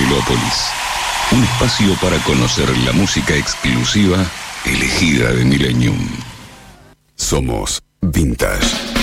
Megalópolis. Un espacio para conocer la música exclusiva elegida de Millennium. Somos Vintage.